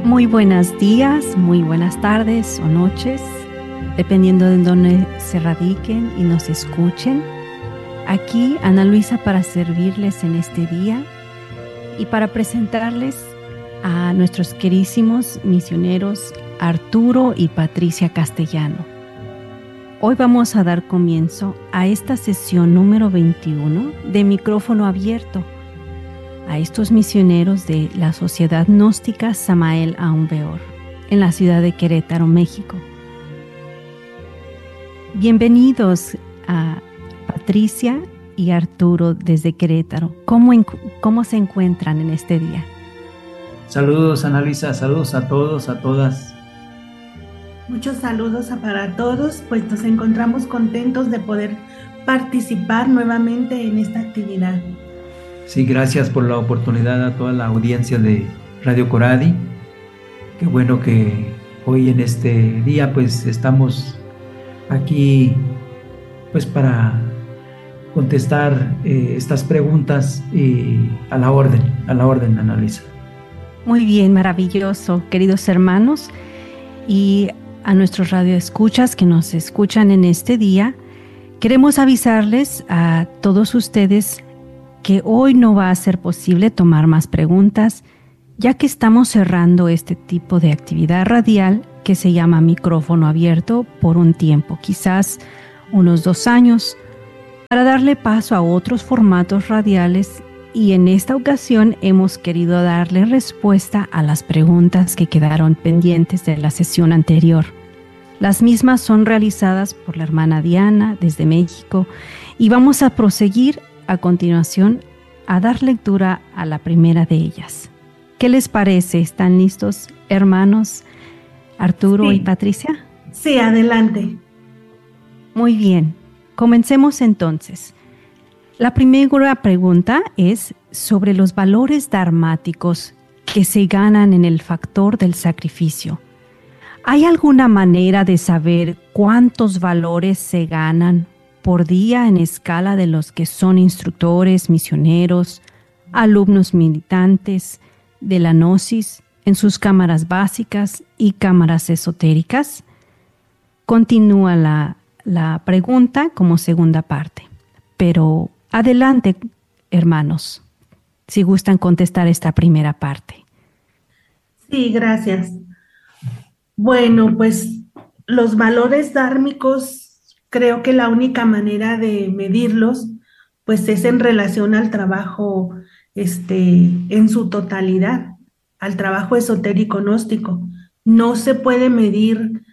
Muy buenos días, muy buenas tardes o noches, dependiendo de dónde se radiquen y nos escuchen. Aquí Ana Luisa para servirles en este día y para presentarles a nuestros queridísimos misioneros Arturo y Patricia Castellano. Hoy vamos a dar comienzo a esta sesión número 21 de Micrófono Abierto a estos misioneros de la Sociedad Gnóstica Samael Aun Weor en la ciudad de Querétaro, México. Bienvenidos a Patricia y Arturo desde Querétaro. ¿Cómo se encuentran en este día? Saludos, Ana Luisa, saludos a todos, a todas. Muchos saludos para todos, pues nos encontramos contentos de poder participar nuevamente en esta actividad. Sí, gracias por la oportunidad a toda la audiencia de Radio Coradi. Qué bueno que hoy en este día pues estamos aquí pues para contestar estas preguntas a la orden, Ana Luisa. Muy bien, maravilloso, queridos hermanos, y a nuestros radioescuchas que nos escuchan en este día, queremos avisarles a todos ustedes que hoy no va a ser posible tomar más preguntas, ya que estamos cerrando este tipo de actividad radial que se llama Micrófono Abierto por un tiempo, quizás unos 2 años, para darle paso a otros formatos radiales, y en esta ocasión hemos querido darle respuesta a las preguntas que quedaron pendientes de la sesión anterior. Las mismas son realizadas por la hermana Diana desde México y vamos a proseguir a continuación a dar lectura a la primera de ellas. ¿Qué les parece? ¿Están listos, hermanos Arturo y Patricia? Sí, adelante. Muy bien, comencemos entonces. La primera pregunta es sobre los valores dharmáticos que se ganan en el factor del sacrificio. ¿Hay alguna manera de saber cuántos valores se ganan por día en escala de los que son instructores, misioneros, alumnos militantes de la Gnosis en sus cámaras básicas y cámaras esotéricas? Continúa la pregunta como segunda parte. Pero adelante, hermanos, si gustan contestar esta primera parte. Sí, gracias. Bueno, pues los valores dármicos, creo que la única manera de medirlos, pues es en relación al trabajo, en su totalidad, al trabajo esotérico gnóstico. No se puede medir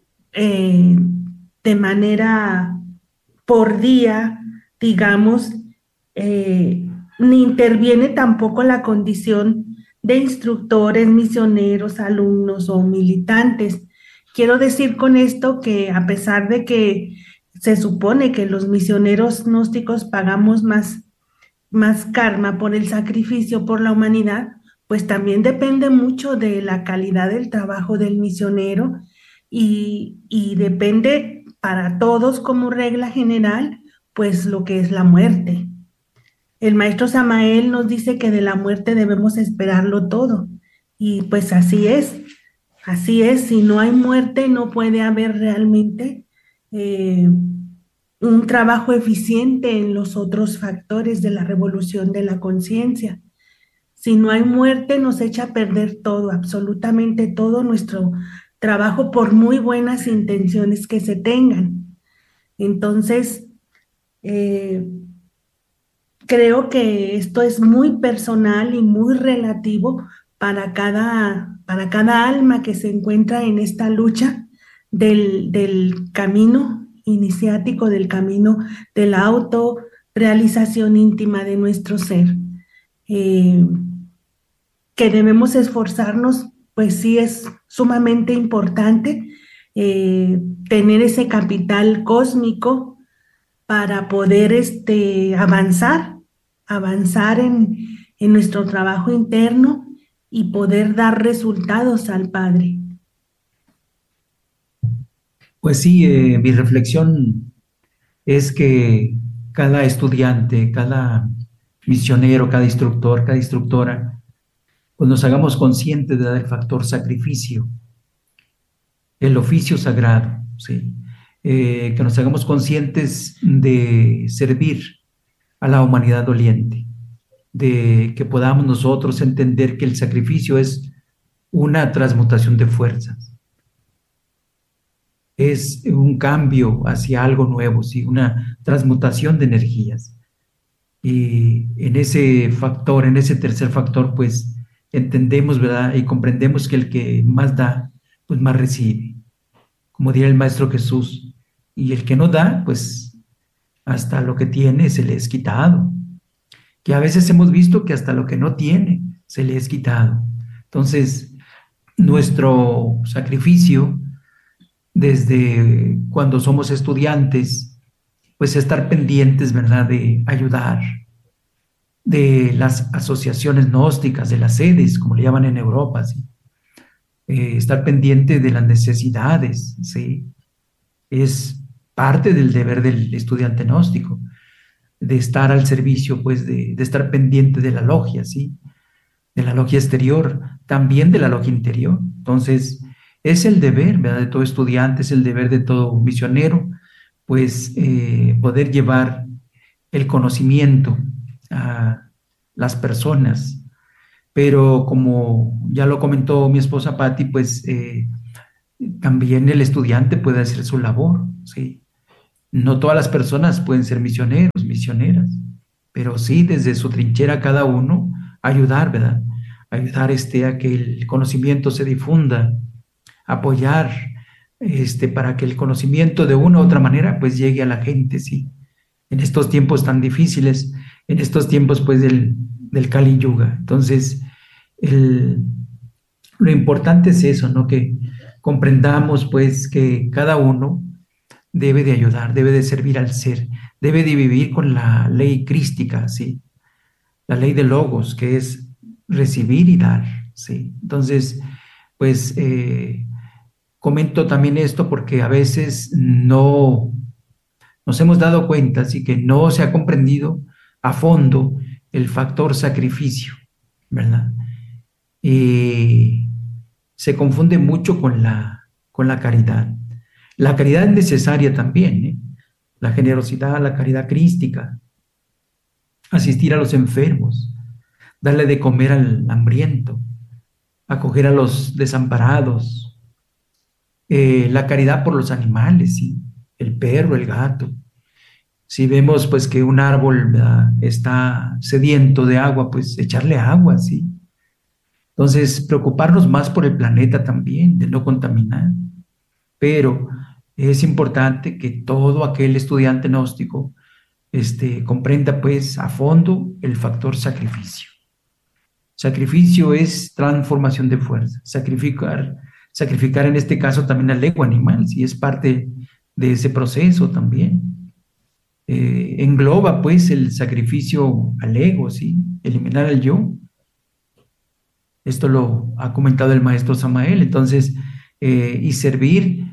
de manera por día, digamos, ni interviene tampoco la condición de instructores, misioneros, alumnos o militantes. Quiero decir con esto que a pesar de que se supone que los misioneros gnósticos pagamos más karma por el sacrificio por la humanidad, pues también depende mucho de la calidad del trabajo del misionero y depende para todos como regla general, pues lo que es la muerte. El maestro Samael nos dice que de la muerte debemos esperarlo todo, y pues así es, si no hay muerte no puede haber realmente un trabajo eficiente en los otros factores de la revolución de la conciencia. Si no hay muerte nos echa a perder todo, absolutamente todo nuestro trabajo por muy buenas intenciones que se tengan. Entonces, creo que esto es muy personal y muy relativo para cada alma que se encuentra en esta lucha del camino iniciático, del camino de la autorrealización íntima de nuestro ser. Que debemos esforzarnos, pues sí es sumamente importante tener ese capital cósmico para poder avanzar en nuestro trabajo interno y poder dar resultados al Padre. Pues sí, mi reflexión es que cada estudiante, cada misionero, cada instructor, cada instructora, pues nos hagamos conscientes del factor sacrificio, el oficio sagrado, ¿sí? Que nos hagamos conscientes de servir a la humanidad doliente, de que podamos nosotros entender que el sacrificio es una transmutación de fuerzas, es un cambio hacia algo nuevo, ¿sí? Una transmutación de energías. Y en ese factor, en ese tercer factor, pues entendemos, ¿verdad? Y comprendemos que el que más da, pues más recibe. Como diría el Maestro Jesús, y el que no da, pues hasta lo que tiene se le es quitado. Que a veces hemos visto que hasta lo que no tiene se le es quitado. Entonces, nuestro sacrificio desde cuando somos estudiantes, pues estar pendientes, ¿verdad?, de ayudar, de las asociaciones gnósticas, de las sedes, como le llaman en Europa, ¿sí? Estar pendiente de las necesidades, ¿sí? Es parte del deber del estudiante gnóstico, de estar al servicio, pues, de estar pendiente de la logia, ¿sí? De la logia exterior, también de la logia interior. Entonces, es el deber, ¿verdad?, de todo estudiante, es el deber de todo misionero, pues, poder llevar el conocimiento a las personas. Pero como ya lo comentó mi esposa Patti, pues también el estudiante puede hacer su labor, ¿sí? No todas las personas pueden ser misioneros, misioneras, pero sí desde su trinchera cada uno ayudar, ¿verdad? Ayudar a que el conocimiento se difunda, apoyar para que el conocimiento de una u otra manera pues llegue a la gente, ¿sí? En estos tiempos tan difíciles, en estos tiempos pues del Kali Yuga. Entonces, lo importante es eso, ¿no? Que comprendamos pues que cada uno debe de ayudar, debe de servir al ser, debe de vivir con la ley crística, ¿sí? La ley de Logos, que es recibir y dar, ¿sí? Entonces, pues comento también esto porque a veces no nos hemos dado cuenta, así que no se ha comprendido a fondo el factor sacrificio, ¿verdad? Y se confunde mucho con la caridad. La caridad es necesaria también, ¿eh? La generosidad, la caridad crística, asistir a los enfermos, darle de comer al hambriento, acoger a los desamparados, la caridad por los animales, ¿sí? El perro, el gato. Si vemos pues que un árbol, ¿verdad?, está sediento de agua, pues echarle agua, ¿sí? Entonces, preocuparnos más por el planeta también, de no contaminar. Pero es importante que todo aquel estudiante gnóstico comprenda pues a fondo el factor sacrificio. Sacrificio es transformación de fuerza. Sacrificar en este caso también al ego animal, ¿sí? Es parte de ese proceso también. Engloba pues el sacrificio al ego, ¿sí? Eliminar al yo. Esto lo ha comentado el maestro Samael. Entonces, y servir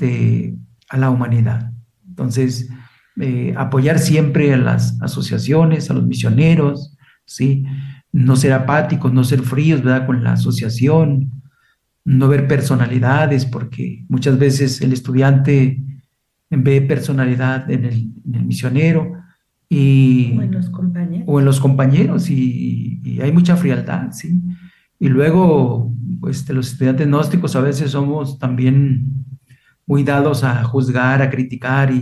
a la humanidad. Entonces, apoyar siempre a las asociaciones, a los misioneros, ¿sí? No ser apáticos, no ser fríos, ¿verdad?, con la asociación, no ver personalidades, porque muchas veces el estudiante ve personalidad en el misionero o en los compañeros y hay mucha frialdad, ¿sí? Y luego, pues, los estudiantes gnósticos a veces somos también muy dados a juzgar, a criticar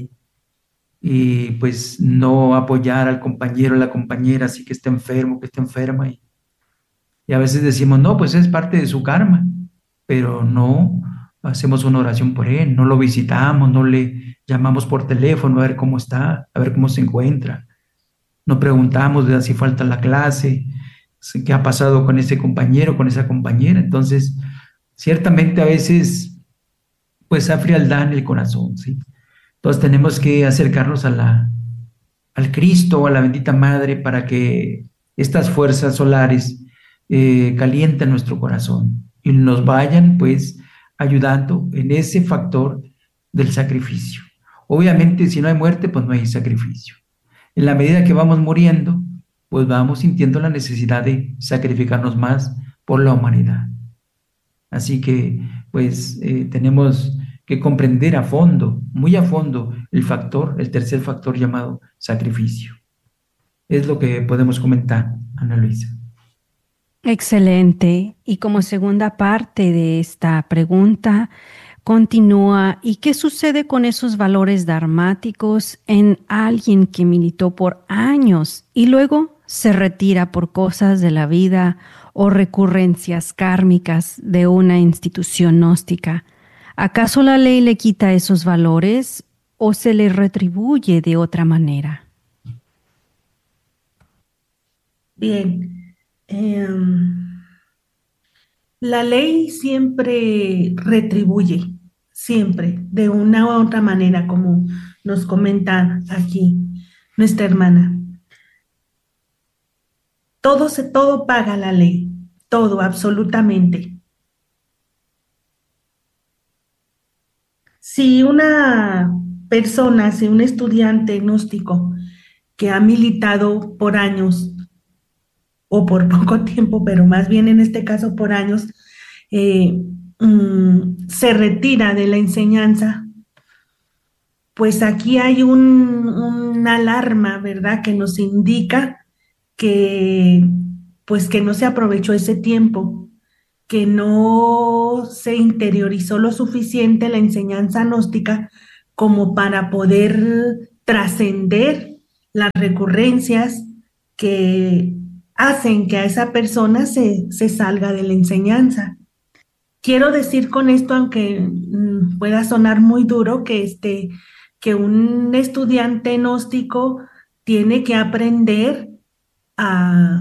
y pues no apoyar al compañero, a la compañera, así que esté enfermo, que esté enferma. Y a veces decimos, no, pues es parte de su karma, pero no hacemos una oración por él, no lo visitamos, no le llamamos por teléfono a ver cómo está, a ver cómo se encuentra. No preguntamos de si falta la clase, qué ha pasado con ese compañero, con esa compañera. Entonces, ciertamente a veces, pues hay frialdad en el corazón, ¿sí? Entonces tenemos que acercarnos al Cristo, a la bendita Madre, para que estas fuerzas solares calienten nuestro corazón y nos vayan, pues, ayudando en ese factor del sacrificio. Obviamente, si no hay muerte, pues no hay sacrificio. En la medida que vamos muriendo, pues vamos sintiendo la necesidad de sacrificarnos más por la humanidad. Así que, pues, tenemos que comprender a fondo, muy a fondo, el tercer factor llamado sacrificio. Es lo que podemos comentar, Ana Luisa. Excelente. Y como segunda parte de esta pregunta, continúa, ¿y qué sucede con esos valores dharmáticos en alguien que militó por años y luego se retira por cosas de la vida o recurrencias kármicas de una institución gnóstica? ¿Acaso la ley le quita esos valores o se le retribuye de otra manera? Bien, la ley siempre retribuye, siempre, de una u otra manera, como nos comenta aquí nuestra hermana. Todo paga la ley, todo, absolutamente. Si una persona, si un estudiante gnóstico que ha militado por años o por poco tiempo, pero más bien en este caso por años, se retira de la enseñanza, pues aquí hay una alarma, ¿verdad?, que nos indica que, pues, que no se aprovechó ese tiempo, que no se interiorizó lo suficiente la enseñanza gnóstica como para poder trascender las recurrencias que hacen que a esa persona se salga de la enseñanza. Quiero decir con esto, aunque pueda sonar muy duro, que un estudiante gnóstico tiene que aprender a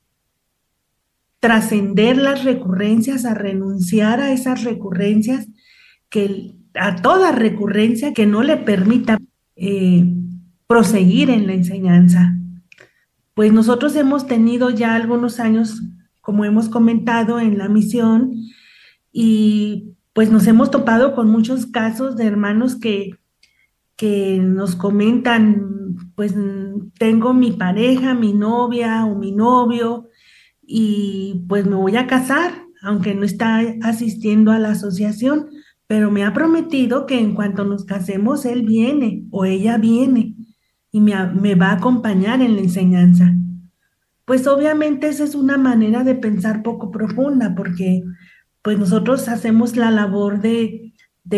trascender las recurrencias, a renunciar a esas recurrencias, a toda recurrencia que no le permita proseguir en la enseñanza. Pues nosotros hemos tenido ya algunos años, como hemos comentado, en la misión, y pues nos hemos topado con muchos casos de hermanos que nos comentan, pues tengo mi pareja, mi novia o mi novio, y pues me voy a casar, aunque no está asistiendo a la asociación, pero me ha prometido que en cuanto nos casemos, él viene o ella viene y me va a acompañar en la enseñanza. Pues obviamente esa es una manera de pensar poco profunda, porque pues nosotros hacemos la labor de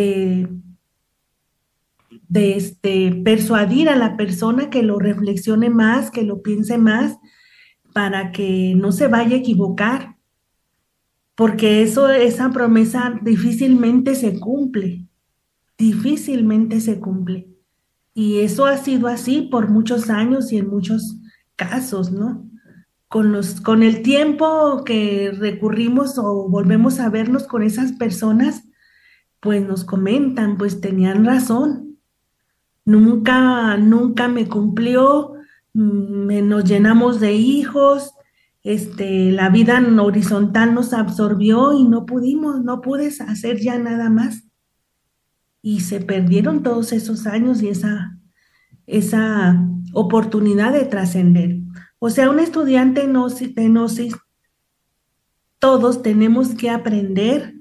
persuadir a la persona que lo reflexione más, que lo piense más, para que no se vaya a equivocar, porque esa promesa difícilmente se cumple, difícilmente se cumple. Y eso ha sido así por muchos años y en muchos casos, ¿no? Con el tiempo que recurrimos o volvemos a vernos con esas personas, pues nos comentan, pues tenían razón. Nunca me cumplió, nos llenamos de hijos, la vida horizontal nos absorbió y no pude hacer ya nada más. Y se perdieron todos esos años y esa oportunidad de trascender. O sea, un estudiante de Gnosis, todos tenemos que aprender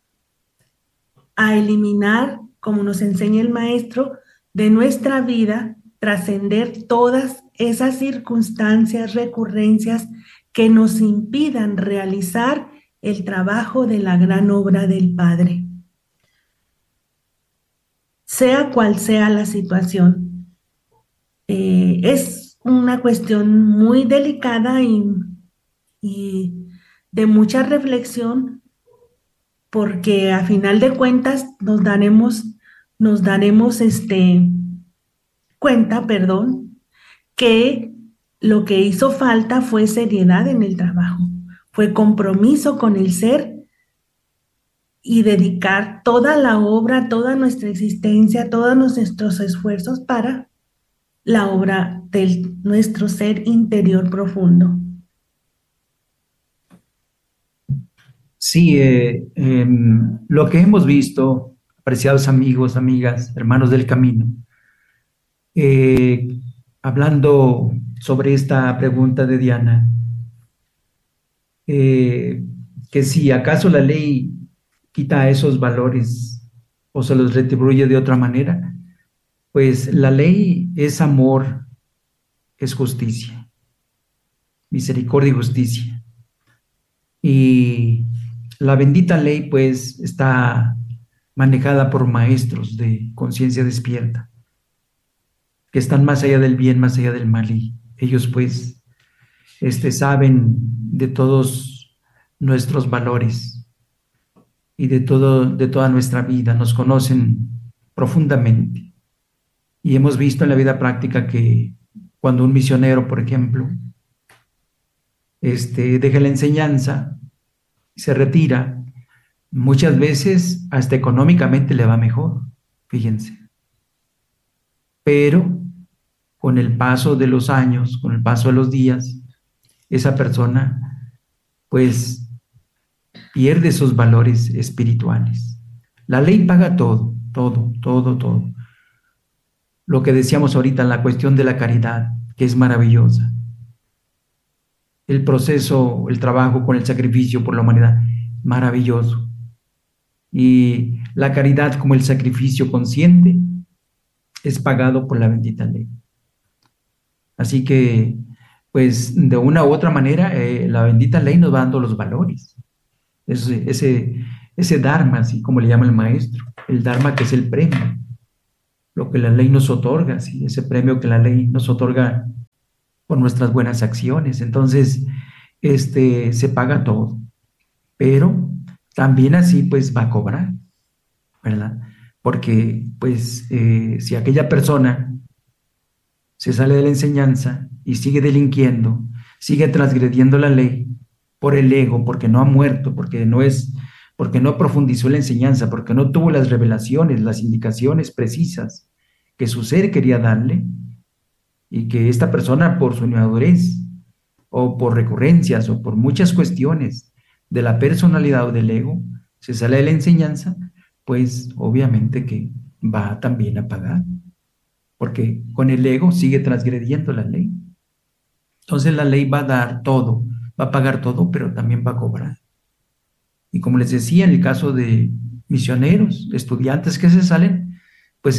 a eliminar, como nos enseña el maestro, de nuestra vida, trascender todas esas circunstancias, recurrencias que nos impidan realizar el trabajo de la gran obra del Padre. Sea cual sea la situación, es una cuestión muy delicada y de mucha reflexión, porque a final de cuentas nos daremos cuenta, que lo que hizo falta fue seriedad en el trabajo, fue compromiso con el ser y dedicar toda la obra, toda nuestra existencia, todos nuestros esfuerzos para la obra de nuestro ser interior profundo. Sí, lo que hemos visto, apreciados amigos, amigas, hermanos del camino, hablando sobre esta pregunta de Diana, que si acaso la ley quita esos valores o se los retribuye de otra manera, pues la ley es amor, es justicia, misericordia y justicia. Y la bendita ley pues está manejada por maestros de conciencia despierta, que están más allá del bien, más allá del mal, y ellos pues saben de todos nuestros valores y de toda nuestra vida, nos conocen profundamente. Y hemos visto en la vida práctica que cuando un misionero, por ejemplo, deja la enseñanza, se retira, muchas veces hasta económicamente le va mejor, fíjense. Pero con el paso de los años, con el paso de los días, esa persona pues pierde sus valores espirituales. La ley paga todo, todo, todo, todo. Lo que decíamos ahorita en la cuestión de la caridad, que es maravillosa. El proceso, el trabajo con el sacrificio por la humanidad, maravilloso. Y la caridad como el sacrificio consciente es pagado por la bendita ley. Así que, pues, de una u otra manera, la bendita ley nos va dando los valores. Ese dharma, así como le llama el maestro, el dharma que es el premio, lo que la ley nos otorga, ¿sí? Ese premio que la ley nos otorga por nuestras buenas acciones. Entonces, se paga todo, pero también así, pues, va a cobrar, ¿verdad? Porque, pues, si aquella persona se sale de la enseñanza y sigue delinquiendo, sigue transgrediendo la ley por el ego, porque no ha muerto, porque no profundizó en la enseñanza, porque no tuvo las revelaciones, las indicaciones precisas que su ser quería darle, y que esta persona por su inmadurez o por recurrencias o por muchas cuestiones de la personalidad o del ego se sale de la enseñanza, pues obviamente que va también a pagar, porque con el ego sigue transgrediendo la ley. Entonces la ley va a dar todo, va a pagar todo, pero también va a cobrar. Y como les decía, en el caso de misioneros, estudiantes que se salen, pues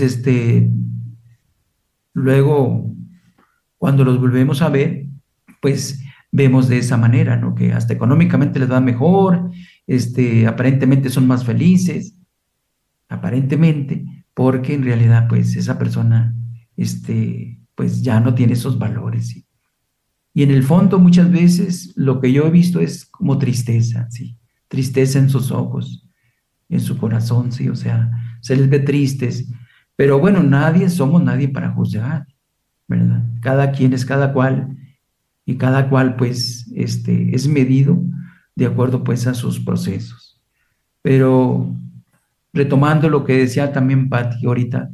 luego cuando los volvemos a ver, pues vemos de esa manera, ¿no? Que hasta económicamente les va mejor, aparentemente son más felices, aparentemente, porque en realidad, pues esa persona, pues ya no tiene esos valores, ¿sí? Y en el fondo muchas veces lo que yo he visto es como tristeza, ¿sí? Tristeza en sus ojos, en su corazón, ¿sí? O sea, se les ve tristes, pero bueno, somos nadie para juzgar, ¿verdad? Cada quien es cada cual, y cada cual pues es medido de acuerdo pues a sus procesos. Pero retomando lo que decía también Pati ahorita,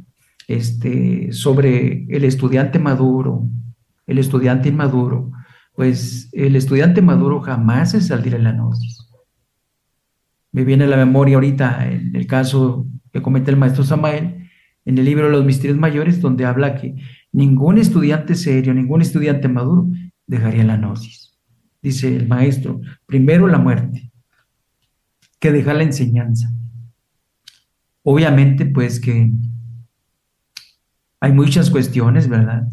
sobre el estudiante maduro, el estudiante inmaduro, pues el estudiante maduro jamás se saldrá de la gnosis. Me viene a la memoria ahorita en el caso que comenta el maestro Samael, en el libro de los Misterios Mayores, donde habla que ningún estudiante serio, ningún estudiante maduro dejaría la gnosis. Dice el maestro, primero la muerte, que dejar la enseñanza. Obviamente, pues que hay muchas cuestiones, ¿verdad?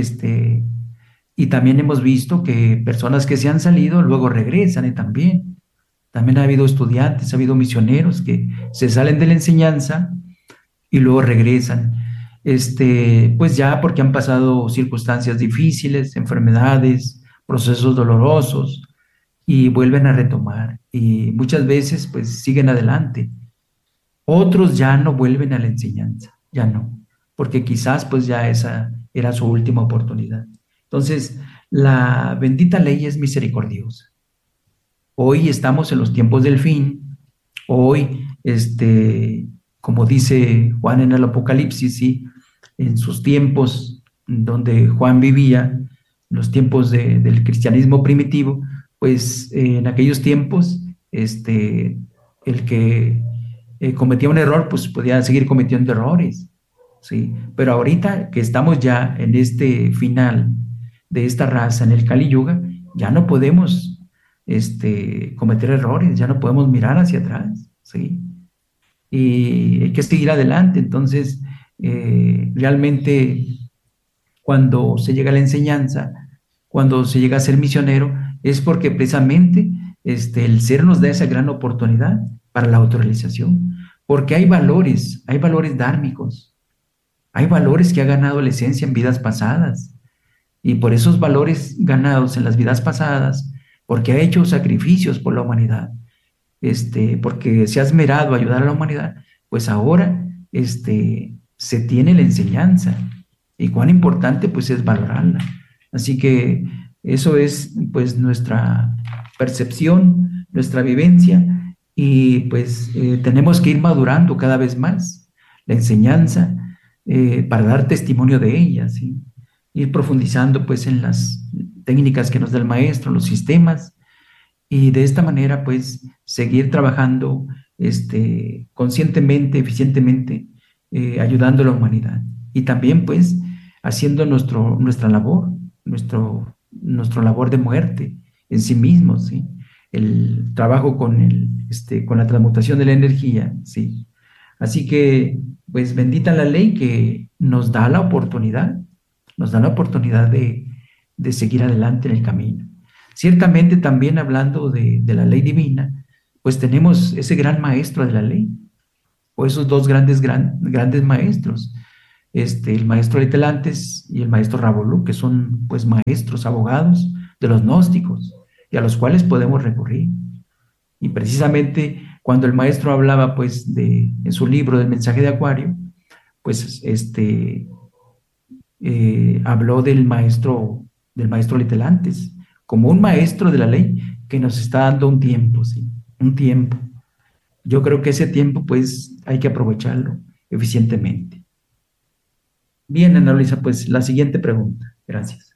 Y también hemos visto que personas que se han salido luego regresan, y también ha habido estudiantes, ha habido misioneros que se salen de la enseñanza y luego regresan, pues ya porque han pasado circunstancias difíciles, enfermedades, procesos dolorosos, y vuelven a retomar, y muchas veces pues siguen adelante. Otros ya no vuelven a la enseñanza, ya no, porque quizás pues ya esa era su última oportunidad. Entonces, la bendita ley es misericordiosa. Hoy estamos en los tiempos del fin, hoy, como dice Juan en el Apocalipsis, ¿sí? En sus tiempos donde Juan vivía, los tiempos del cristianismo primitivo, pues en aquellos tiempos, el que cometía un error, pues podía seguir cometiendo errores, ¿sí? Pero ahorita que estamos ya en este final de esta raza, en el Kali Yuga, ya no podemos cometer errores, ya no podemos mirar hacia atrás, ¿sí? Y hay que seguir adelante. Entonces, realmente, cuando se llega a la enseñanza, cuando se llega a ser misionero, es porque precisamente el ser nos da esa gran oportunidad para la autorrealización, porque hay valores dármicos, hay valores que ha ganado la esencia en vidas pasadas, y por esos valores ganados en las vidas pasadas, porque ha hecho sacrificios por la humanidad, porque se ha esmerado a ayudar a la humanidad, pues ahora se tiene la enseñanza, y cuán importante pues es valorarla. Así que eso es pues nuestra percepción, nuestra vivencia, y pues tenemos que ir madurando cada vez más la enseñanza para dar testimonio de ella, ¿sí? Ir profundizando pues en las técnicas que nos da el maestro, los sistemas, y de esta manera pues seguir trabajando conscientemente, eficientemente, ayudando a la humanidad, y también pues haciendo nuestra labor, nuestro labor de muerte en sí mismos, ¿sí? El trabajo con la transmutación de la energía, ¿sí? Así que pues bendita la ley que nos da la oportunidad de seguir adelante en el camino. Ciertamente también hablando de la ley divina, pues tenemos ese gran maestro de la ley, o esos dos grandes maestros, el maestro Litelantes y el maestro Rabolú, que son pues maestros, abogados de los gnósticos, y a los cuales podemos recurrir. Y precisamente cuando el maestro hablaba pues en su libro del mensaje de Acuario, pues habló del maestro Litelantes como un maestro de la ley que nos está dando un tiempo, ¿sí? Un tiempo. Yo creo que ese tiempo pues hay que aprovecharlo eficientemente. Bien, Ana Luisa, pues la siguiente pregunta. Gracias.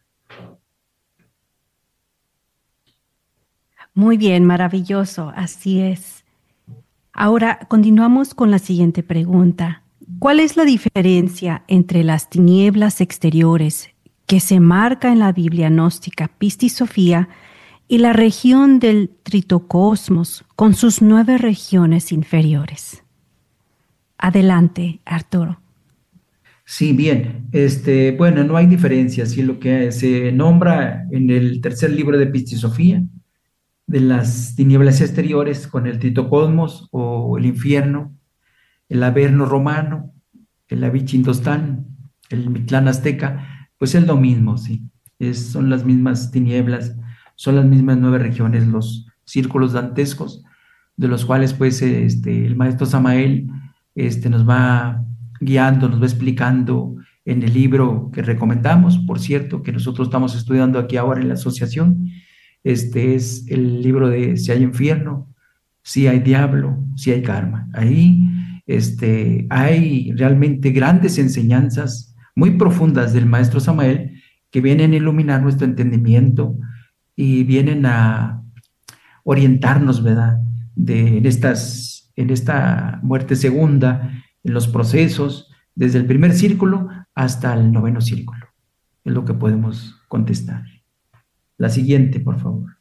Muy bien, maravilloso, así es. Ahora continuamos con la siguiente pregunta. ¿Cuál es la diferencia entre las tinieblas exteriores que se marca en la Biblia gnóstica Pistisofía y la región del Tritocosmos con sus 9 regiones inferiores? Adelante, Arturo. Sí, bien. Bueno, no hay diferencia. Sí, lo que se nombra en el tercer libro de Pistisofía, de las tinieblas exteriores con el Tritocosmos o el infierno, el Averno romano, el Avichintostán, el Mictlán azteca, pues es lo mismo, sí. Son las mismas tinieblas, son las mismas 9 regiones, los círculos dantescos, de los cuales pues el maestro Samael nos va guiando, nos va explicando en el libro que recomendamos, por cierto, que nosotros estamos estudiando aquí ahora en la asociación. Es el libro de Si hay infierno, si hay diablo, si hay karma. Ahí hay realmente grandes enseñanzas muy profundas del maestro Samael que vienen a iluminar nuestro entendimiento y vienen a orientarnos, ¿verdad? En esta muerte segunda, en los procesos, desde el primer círculo hasta el 9º círculo. Es lo que podemos contestar. La siguiente, por favor.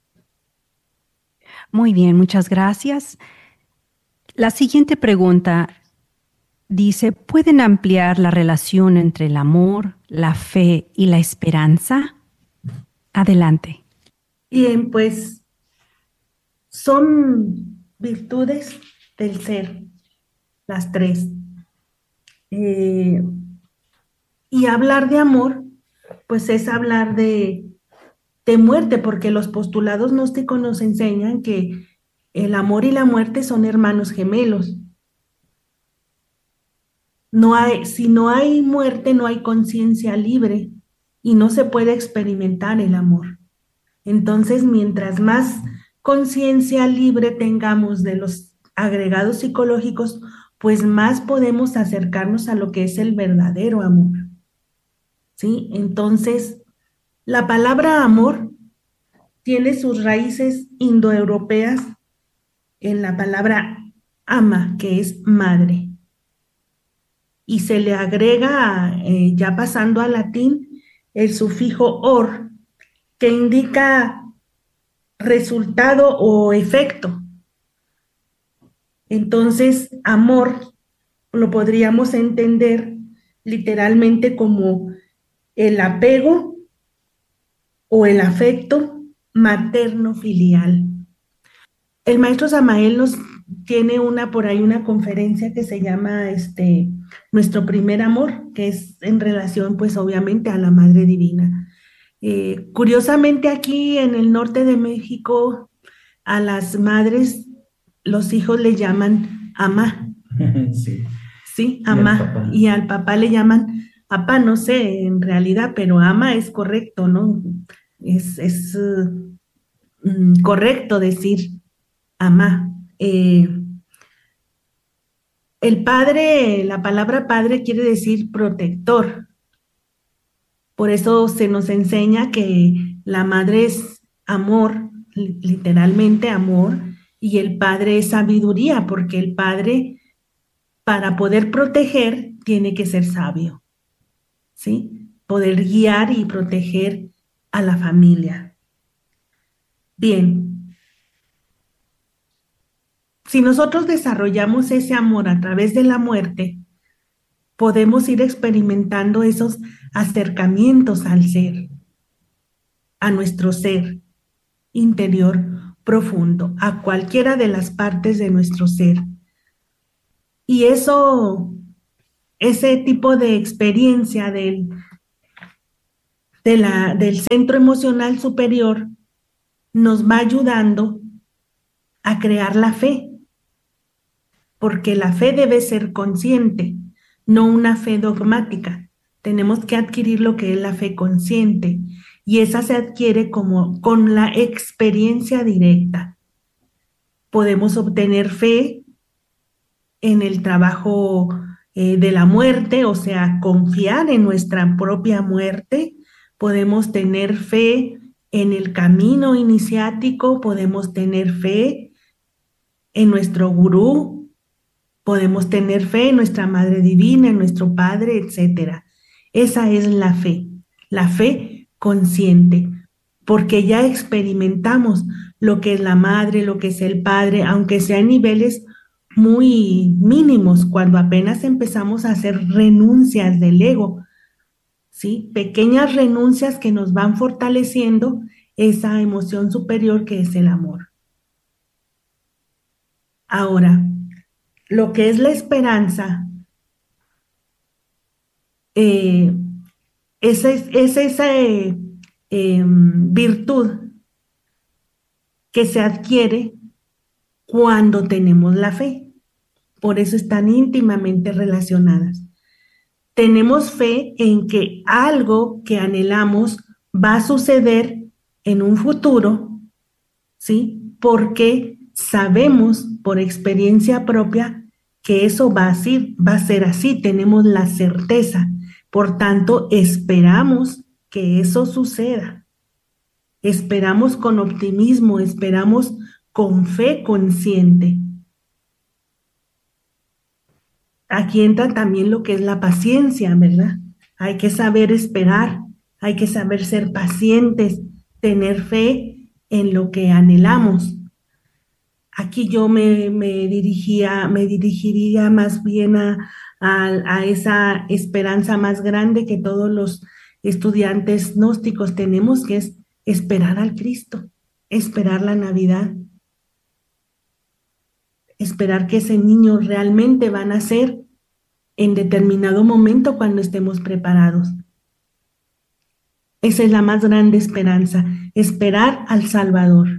Muy bien, muchas gracias. La siguiente pregunta dice, ¿pueden ampliar la relación entre el amor, la fe y la esperanza? Adelante. Bien, pues son virtudes del ser, las 3. Y hablar de amor, pues es hablar de muerte, porque los postulados gnósticos nos enseñan que el amor y la muerte son hermanos gemelos. Si no hay muerte, no hay conciencia libre y no se puede experimentar el amor. Entonces, mientras más conciencia libre tengamos de los agregados psicológicos, pues más podemos acercarnos a lo que es el verdadero amor. ¿Sí? Entonces, la palabra amor tiene sus raíces indoeuropeas en la palabra ama, que es madre. Y se le agrega, ya pasando al latín, el sufijo or, que indica resultado o efecto. Entonces, amor lo podríamos entender literalmente como el apego o el afecto materno-filial. El maestro Samael nos tiene por ahí una conferencia que se llama Nuestro primer amor, que es en relación pues obviamente a la Madre Divina. Curiosamente aquí en el norte de México a las madres los hijos le llaman amá. Sí. Sí, amá. Y al papá le llaman papá, no sé en realidad, pero ama es correcto, ¿no? Es correcto decir amá. El padre, la palabra padre quiere decir protector. Por eso se nos enseña que la madre es amor, literalmente amor, y el padre es sabiduría, porque el padre, para poder proteger, tiene que ser sabio, ¿sí? Poder guiar y proteger a la familia. Bien. Si nosotros desarrollamos ese amor a través de la muerte, podemos ir experimentando esos acercamientos al ser, a nuestro ser interior profundo, a cualquiera de las partes de nuestro ser. Y ese tipo de experiencia del centro emocional superior nos va ayudando a crear la fe, porque la fe debe ser consciente, no una fe dogmática. Tenemos que adquirir lo que es la fe consciente, y esa se adquiere con la experiencia directa. Podemos obtener fe en el trabajo de la muerte, o sea, confiar en nuestra propia muerte. Podemos tener fe en el camino iniciático, podemos tener fe en nuestro gurú, podemos tener fe en nuestra Madre Divina, en nuestro Padre, etc. Esa es la fe consciente, porque ya experimentamos lo que es la Madre, lo que es el Padre, aunque sea en niveles muy mínimos, cuando apenas empezamos a hacer renuncias del ego, ¿sí? Pequeñas renuncias que nos van fortaleciendo esa emoción superior que es el amor. Ahora, lo que es la esperanza es esa virtud que se adquiere cuando tenemos la fe. Por eso están íntimamente relacionadas. Tenemos fe en que algo que anhelamos va a suceder en un futuro, ¿sí? Porque sabemos por experiencia propia que eso va a ser así, tenemos la certeza. Por tanto, esperamos que eso suceda. Esperamos con optimismo, esperamos con fe consciente. Aquí entra también lo que es la paciencia, ¿verdad? Hay que saber esperar, hay que saber ser pacientes, tener fe en lo que anhelamos. Aquí yo me dirigiría más bien a esa esperanza más grande que todos los estudiantes gnósticos tenemos, que es esperar al Cristo, esperar la Navidad, esperar que ese niño realmente va a nacer en determinado momento cuando estemos preparados. Esa es la más grande esperanza, esperar al Salvador.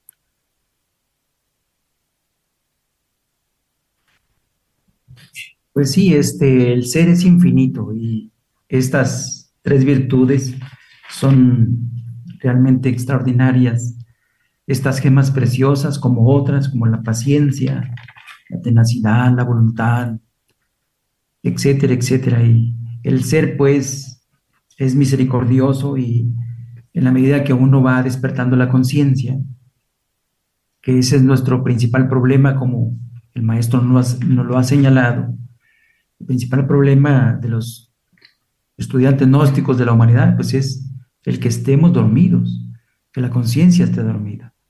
Pues sí, el ser es infinito y estas tres virtudes son realmente extraordinarias. Estas gemas preciosas como otras, como la paciencia, la tenacidad, la voluntad, etcétera, etcétera. Y el ser, pues, es misericordioso y en la medida que uno va despertando la conciencia, que ese es nuestro principal problema, como el maestro nos lo ha señalado, el principal problema de los estudiantes gnósticos de la humanidad, pues es el que estemos dormidos, que la conciencia esté dormida.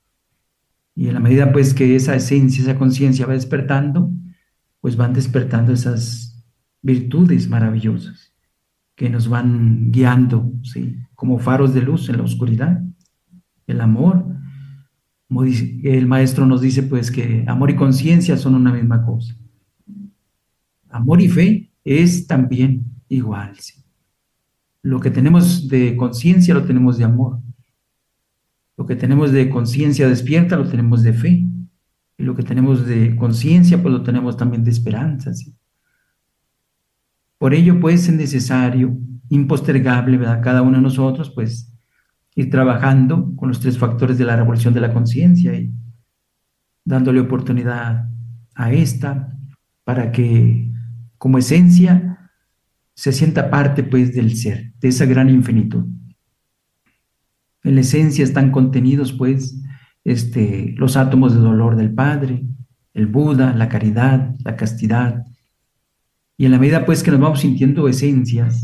Y en la medida pues que esa esencia, esa conciencia va despertando, pues van despertando esas virtudes maravillosas que nos van guiando, ¿sí? Como faros de luz en la oscuridad. El amor, como el maestro nos dice pues que amor y conciencia son una misma cosa. Amor y fe es también igual, ¿sí? Lo que tenemos de conciencia lo tenemos de amor. Lo que tenemos de conciencia despierta lo tenemos de fe. Y lo que tenemos de conciencia pues lo tenemos también de esperanza, ¿sí? Por ello pues es necesario, impostergable, ¿verdad? Cada uno de nosotros pues ir trabajando con los 3 factores de la revolución de la conciencia y dándole oportunidad a esta para que como esencia se sienta parte pues del ser, de esa gran infinitud. En la esencia están contenidos pues los átomos de dolor del Padre, el Buda, la caridad, la castidad, y en la medida pues que nos vamos sintiendo esencias,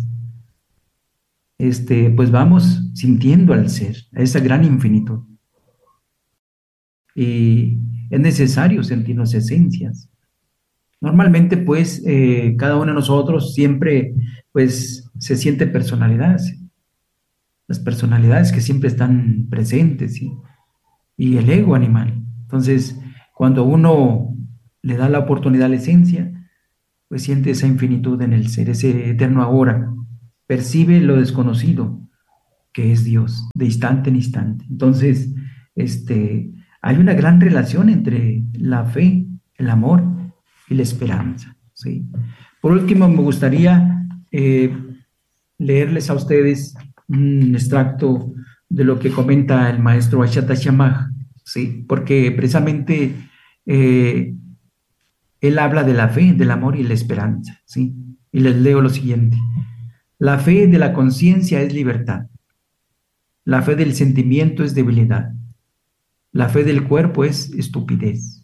pues vamos sintiendo al ser, a esa gran infinitud. Y es necesario sentirnos esencias. Normalmente, pues, cada uno de nosotros siempre, pues, se siente personalidades. Las personalidades que siempre están presentes, ¿sí? Y el ego animal. Entonces, cuando uno le da la oportunidad a la esencia, pues siente esa infinitud en el ser, ese eterno ahora. Percibe lo desconocido, que es Dios, de instante en instante. Entonces, hay una gran relación entre la fe, el amor y la esperanza, ¿sí? Por último, me gustaría leerles a ustedes un extracto de lo que comenta el maestro Ashata Shamaj, ¿sí? Porque precisamente él habla de la fe, del amor y la esperanza, ¿sí? Y les leo lo siguiente. La fe de la conciencia es libertad. La fe del sentimiento es debilidad. La fe del cuerpo es estupidez.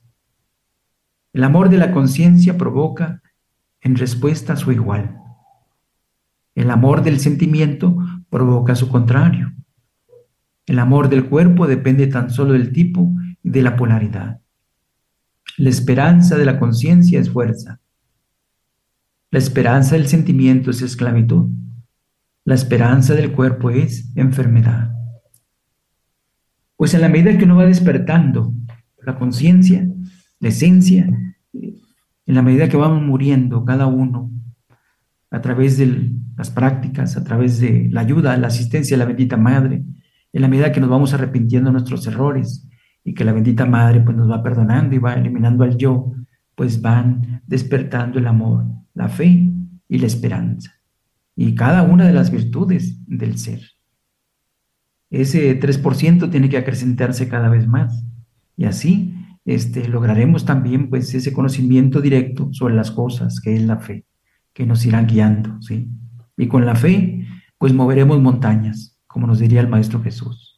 El amor de la conciencia provoca en respuesta su igual. El amor del sentimiento provoca su contrario. El amor del cuerpo depende tan solo del tipo y de la polaridad. La esperanza de la conciencia es fuerza. La esperanza del sentimiento es esclavitud. La esperanza del cuerpo es enfermedad. Pues en la medida que uno va despertando la conciencia, la esencia, en la medida que vamos muriendo cada uno a través de las prácticas, a través de la ayuda, la asistencia de la bendita Madre, en la medida que nos vamos arrepintiendo de nuestros errores y que la bendita Madre pues nos va perdonando y va eliminando al yo, pues van despertando el amor, la fe y la esperanza y cada una de las virtudes del ser. Ese 3% tiene que acrecentarse cada vez más y así lograremos también pues ese conocimiento directo sobre las cosas que es la fe, que nos irán guiando, ¿sí? Y con la fe pues moveremos montañas, como nos diría el Maestro Jesús.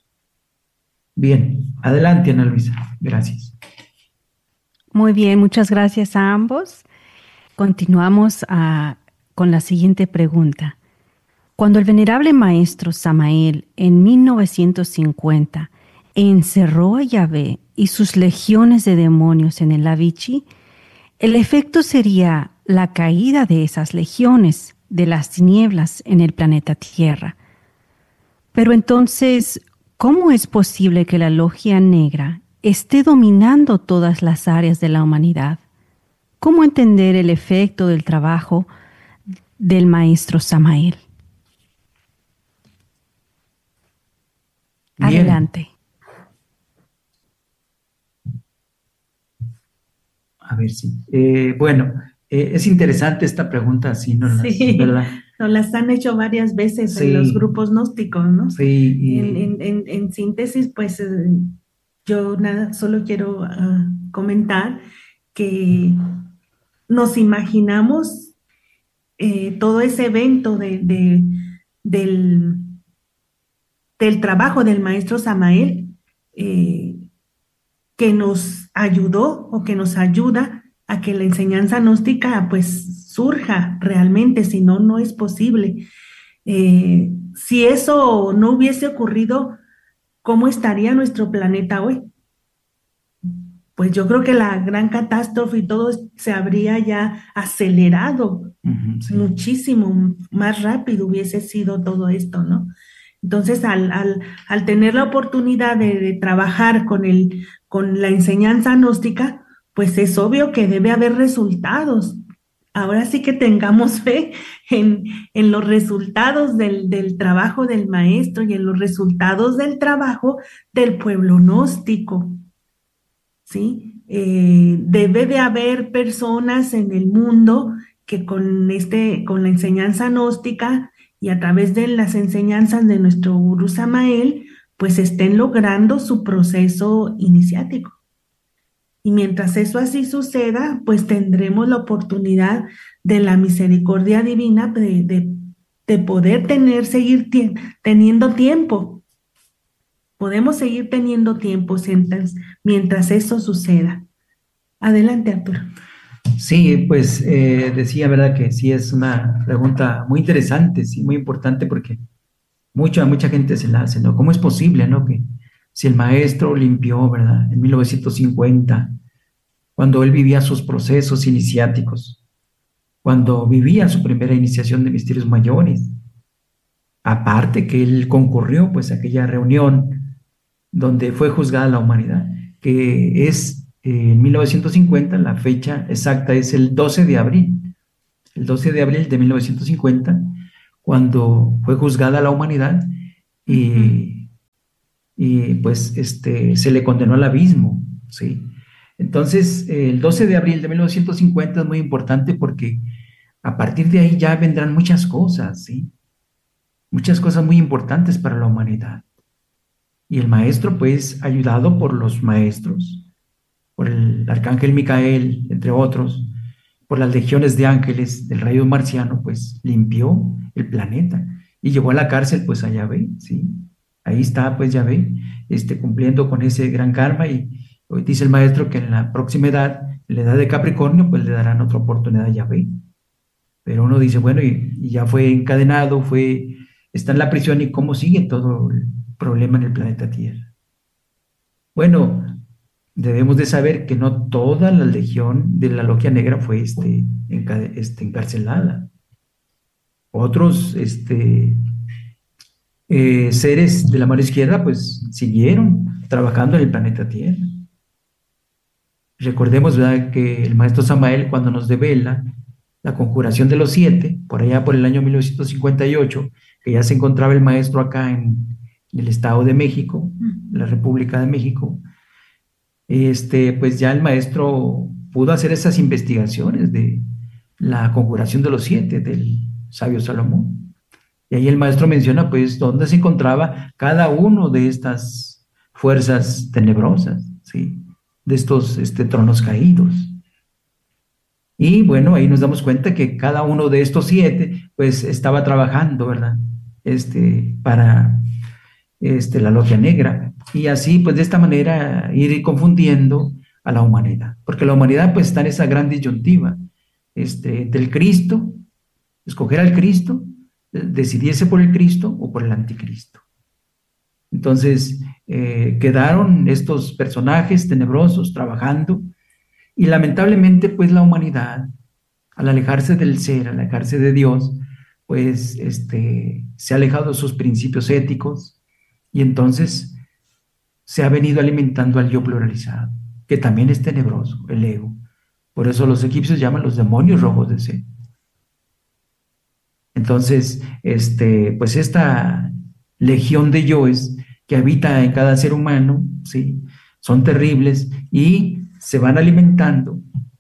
Bien, adelante Ana Luisa, gracias. Muy bien, muchas gracias a ambos. Continuamos con la siguiente pregunta. Cuando el venerable maestro Samael en 1950 encerró a Yahvé y sus legiones de demonios en el Avichi, el efecto sería la caída de esas legiones de las tinieblas en el planeta Tierra. Pero entonces, ¿cómo es posible que la logia negra esté dominando todas las áreas de la humanidad? ¿Cómo entender el efecto del trabajo del maestro Samael? Bien. Adelante. A ver si. Es interesante esta pregunta, sí, ¿no? Sí, ¿verdad? nos las han hecho varias veces Sí. en los grupos gnósticos, ¿no? Sí. En síntesis, pues yo solo quiero comentar que nos imaginamos todo ese evento del trabajo del maestro Samael que nos ayudó o que nos ayuda a que la enseñanza gnóstica pues surja realmente, si no, no es posible. Si eso no hubiese ocurrido, ¿cómo estaría nuestro planeta hoy? pues yo creo que la gran catástrofe y todo se habría ya acelerado Sí. muchísimo más rápido hubiese sido todo esto, ¿no? Entonces, al tener la oportunidad de trabajar con la enseñanza gnóstica, pues es obvio que debe haber resultados. Ahora sí que tengamos fe en los resultados del trabajo del maestro y en los resultados del trabajo del pueblo gnóstico, ¿sí? Debe de haber personas en el mundo que con la enseñanza gnóstica y a través de las enseñanzas de nuestro Gurú Samael, pues estén logrando su proceso iniciático. Y mientras eso así suceda, pues tendremos la oportunidad de la misericordia divina de poder seguir teniendo tiempo. Podemos seguir teniendo tiempo mientras eso suceda. Adelante, Arturo. Sí, pues decía, ¿verdad? Que sí es una pregunta muy interesante, sí, muy importante porque mucha gente se la hace, ¿no? ¿Cómo es posible, no? Que si el maestro limpió, ¿verdad? En 1950, cuando él vivía sus procesos iniciáticos, cuando vivía su primera iniciación de misterios mayores, aparte que él concurrió, pues, a aquella reunión donde fue juzgada la humanidad, que es en 1950, la fecha exacta es el 12 de abril, el 12 de abril de 1950, cuando fue juzgada la humanidad y pues se le condenó al abismo, ¿sí? Entonces, el 12 de abril de 1950 es muy importante porque a partir de ahí ya vendrán muchas cosas, ¿sí? Muchas cosas muy importantes para la humanidad. Y el maestro, pues, ayudado por los maestros, por el arcángel Micael, entre otros, por las legiones de ángeles del rayo marciano, pues limpió el planeta y llevó a la cárcel pues a Yahvé, ¿sí? Ahí está pues Yahvé, cumpliendo con ese gran karma y hoy dice el maestro que en la próxima edad, en la edad de Capricornio, pues le darán otra oportunidad a Yahvé. Pero uno dice, bueno, y ya fue encadenado, está en la prisión y cómo sigue todo el problema en el planeta Tierra. Bueno, debemos de saber que no toda la legión de la Logia Negra fue encarcelada. Otros seres de la mano izquierda pues siguieron trabajando en el planeta Tierra. Recordemos, ¿verdad?, que el maestro Samael, cuando nos devela la conjuración de los 7, por allá por el año 1958, que ya se encontraba el maestro acá en el Estado de México, la República de México, pues ya el maestro pudo hacer esas investigaciones de la conjuración de los 7 del sabio Salomón. Y ahí el maestro menciona pues dónde se encontraba cada uno de estas fuerzas tenebrosas, ¿sí?, de estos tronos caídos. Y bueno, ahí nos damos cuenta que cada uno de estos 7 pues estaba trabajando, ¿verdad?, para la Logia Negra, y así pues de esta manera ir confundiendo a la humanidad, porque la humanidad pues está en esa gran disyuntiva del Cristo, escoger al Cristo, decidirse por el Cristo o por el anticristo. Entonces quedaron estos personajes tenebrosos trabajando y lamentablemente pues la humanidad, al alejarse del ser, al alejarse de Dios, pues se ha alejado de sus principios éticos y entonces se ha venido alimentando al yo pluralizado, que también es tenebroso, el ego. Por eso los egipcios llaman los demonios rojos de Set. Entonces, pues esta legión de yoes que habita en cada ser humano, ¿sí?, son terribles y se van alimentando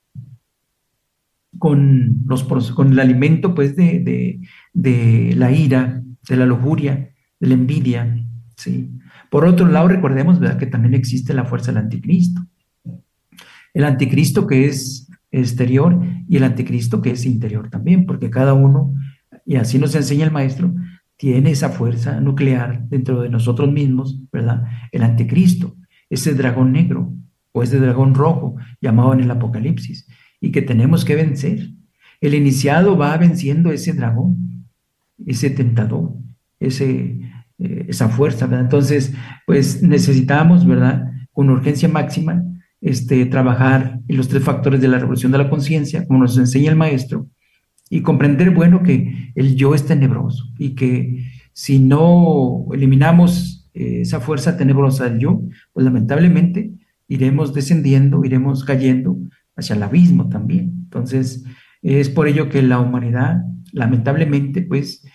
con el alimento pues de la ira, de la lujuria, de la envidia, ¿sí? Por otro lado, recordemos, ¿verdad?, que también existe la fuerza del anticristo. El anticristo que es exterior y el anticristo que es interior también, porque cada uno, y así nos enseña el maestro, tiene esa fuerza nuclear dentro de nosotros mismos, ¿verdad? El anticristo, ese dragón negro o ese dragón rojo llamado en el Apocalipsis, y que tenemos que vencer. El iniciado va venciendo ese dragón, ese tentador, esa fuerza, ¿verdad? Entonces, pues necesitamos, ¿verdad?, con urgencia máxima, trabajar en los 3 factores de la revolución de la conciencia, como nos enseña el maestro, y comprender, bueno, que el yo es tenebroso y que si no eliminamos esa fuerza tenebrosa del yo, pues lamentablemente iremos descendiendo, iremos cayendo hacia el abismo también. Entonces, es por ello que la humanidad, lamentablemente, pues,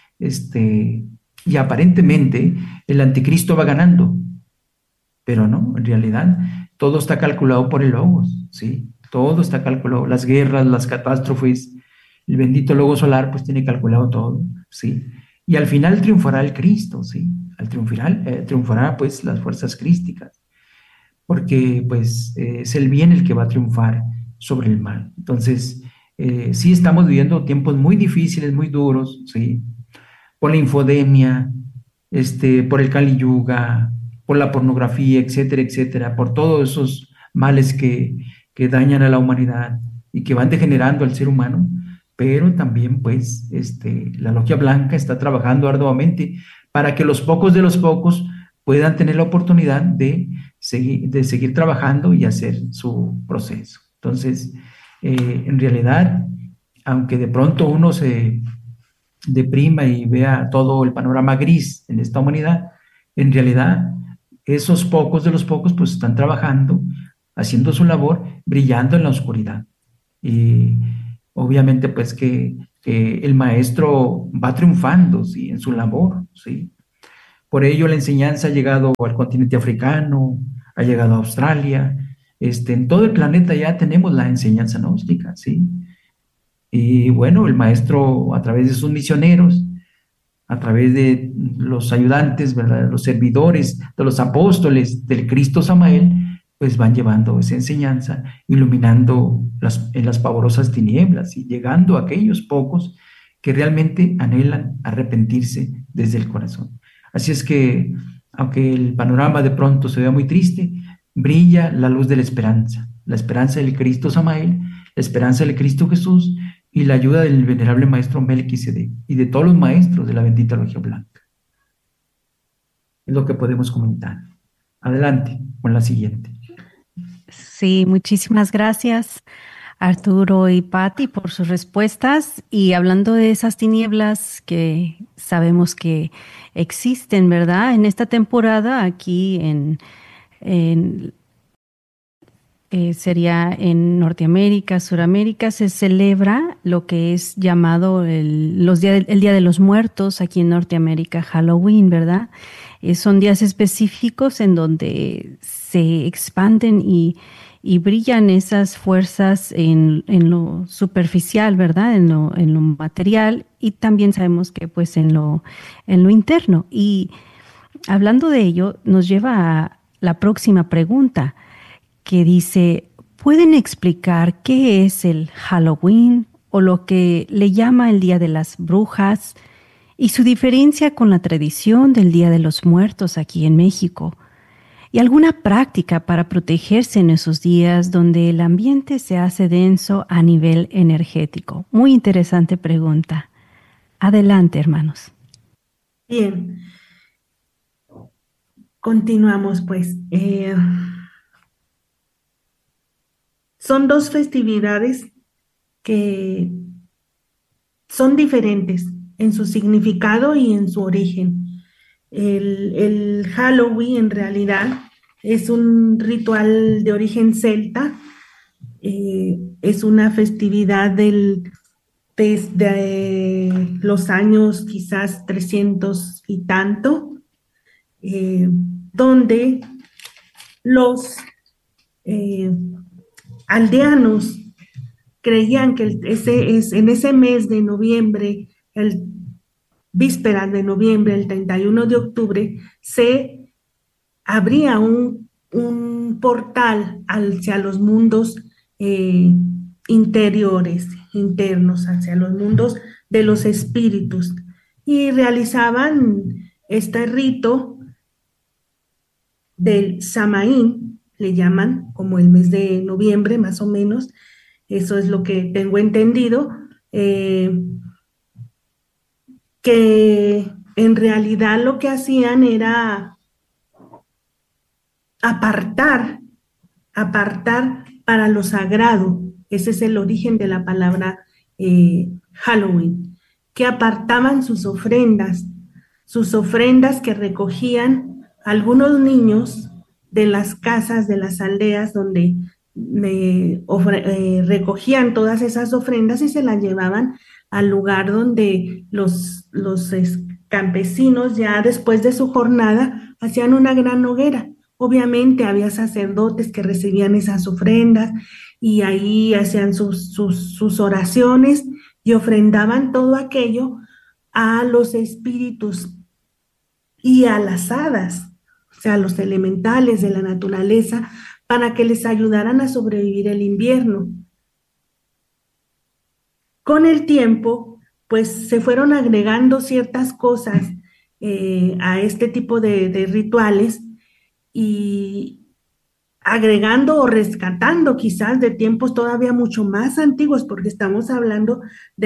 y aparentemente el anticristo va ganando, pero no, en realidad todo está calculado por el Logos, ¿sí? Todo está calculado, las guerras, las catástrofes, el bendito Logos solar pues tiene calculado todo, ¿sí? Y al final triunfará el Cristo, ¿sí? Triunfará pues las fuerzas crísticas, porque pues es el bien el que va a triunfar sobre el mal. Entonces, sí estamos viviendo tiempos muy difíciles, muy duros, ¿sí? Por la infodemia, por el Kali Yuga, por la pornografía, etcétera, etcétera, por todos esos males que dañan a la humanidad y que van degenerando al ser humano, pero también pues la Logia Blanca está trabajando arduamente para que los pocos de los pocos puedan tener la oportunidad de seguir trabajando y hacer su proceso. Entonces, en realidad, aunque de pronto uno se deprima y vea todo el panorama gris en esta humanidad, en realidad esos pocos de los pocos pues están trabajando, haciendo su labor, brillando en la oscuridad. Y obviamente pues que el maestro va triunfando, ¿sí? En su labor, ¿sí? Por ello la enseñanza ha llegado al continente africano, ha llegado a Australia, en todo el planeta ya tenemos la enseñanza gnóstica, ¿sí? Y bueno, el maestro a través de sus misioneros, a través de los ayudantes, ¿verdad? De los servidores, de los apóstoles del Cristo Samael, pues van llevando esa enseñanza, iluminando en las pavorosas tinieblas y llegando a aquellos pocos que realmente anhelan arrepentirse desde el corazón. Así es que, aunque el panorama de pronto se vea muy triste, brilla la luz de la esperanza del Cristo Samael, la esperanza del Cristo Jesús y la ayuda del venerable maestro Melquisedec y de todos los maestros de la bendita Logia Blanca. Es lo que podemos comentar. Adelante con la siguiente. Sí, muchísimas gracias, Arturo y Patti, por sus respuestas. Y hablando de esas tinieblas que sabemos que existen, ¿verdad? En esta temporada aquí sería en Norteamérica, Suramérica, se celebra lo que es llamado el Día de los Muertos, aquí en Norteamérica, Halloween, ¿verdad? Son días específicos en donde se expanden y brillan esas fuerzas en lo superficial, ¿verdad? En lo material, y también sabemos que pues en lo interno. Y hablando de ello, nos lleva a la próxima pregunta, que dice: ¿pueden explicar qué es el Halloween o lo que le llama el Día de las Brujas y su diferencia con la tradición del Día de los Muertos aquí en México? ¿Y alguna práctica para protegerse en esos días donde el ambiente se hace denso a nivel energético? Muy interesante pregunta. Adelante, hermanos. Bien, continuamos pues. Son 2 festividades que son diferentes en su significado y en su origen. El Halloween en realidad es un ritual de origen celta, es una festividad desde los años quizás 300 y tanto, donde los aldeanos creían que en ese mes de noviembre, víspera de noviembre, el 31 de octubre, se abría un portal hacia los mundos internos, hacia los mundos de los espíritus, y realizaban este rito del Samaín, le llaman, como el mes de noviembre más o menos. Eso es lo que tengo entendido, que en realidad lo que hacían era apartar apartar para lo sagrado. Ese es el origen de la palabra Halloween, que apartaban sus ofrendas que recogían algunos niños de las casas, de las aldeas donde recogían todas esas ofrendas y se las llevaban al lugar donde los campesinos ya después de su jornada hacían una gran hoguera. Obviamente había sacerdotes que recibían esas ofrendas y ahí hacían sus oraciones y ofrendaban todo aquello a los espíritus y a las hadas, o sea, a los elementales de la naturaleza, para que les ayudaran a sobrevivir el invierno. Con el tiempo, pues se fueron agregando ciertas cosas a este tipo de rituales y agregando o rescatando quizás de tiempos todavía mucho más antiguos, porque estamos hablando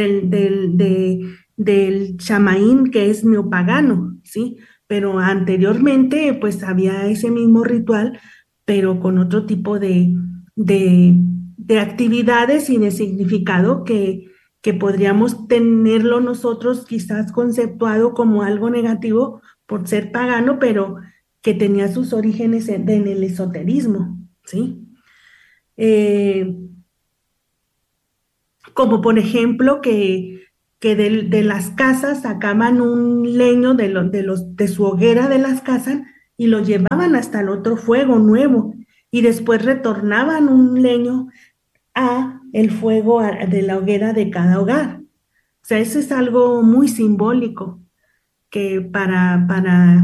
del chamaín que es neopagano, ¿sí? Pero anteriormente pues había ese mismo ritual, pero con otro tipo de actividades y de significado que podríamos tenerlo nosotros quizás conceptuado como algo negativo por ser pagano, pero que tenía sus orígenes en el esoterismo, ¿sí? Como por ejemplo que de las casas sacaban un leño de su hoguera de las casas y lo llevaban hasta el otro fuego nuevo y después retornaban un leño a el fuego de la hoguera de cada hogar. O sea, eso es algo muy simbólico que para